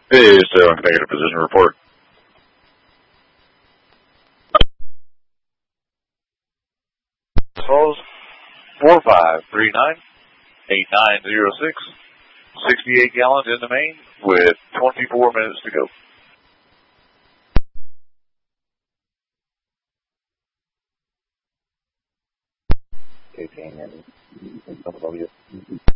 Hey, so negative position report. Falls 4539-8906, 68 gallons in the main with 24 minutes to go. Okay,